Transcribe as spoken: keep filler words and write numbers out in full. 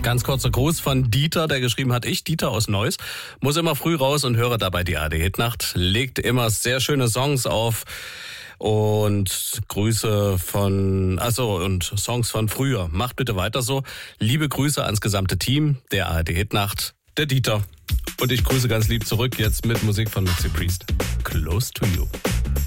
Ganz kurzer Gruß von Dieter, der geschrieben hat, ich, Dieter aus Neuss, muss immer früh raus und höre dabei die A R D-Hitnacht, legt immer sehr schöne Songs auf und Grüße von, also und Songs von früher. Macht bitte weiter so. Liebe Grüße ans gesamte Team der A R D-Hitnacht, der Dieter. Und ich grüße ganz lieb zurück jetzt mit Musik von Maxi Priest. Close to You.